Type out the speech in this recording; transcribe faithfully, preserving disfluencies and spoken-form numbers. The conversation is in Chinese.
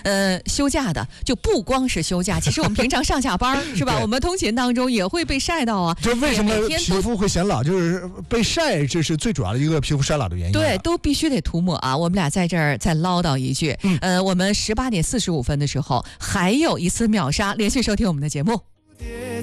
呃，休假的就不光是休假，其实我们平常上下班是吧？我们通勤当中也会被晒到啊。 就为什么皮肤会显老，就是被晒，这是最主要的一个皮肤衰老的原因。 对，都必须得涂抹啊。我们俩在这儿再唠叨一句，嗯、呃，我们十八点四十五分的时候还有一次秒杀，连续收听我们的节目。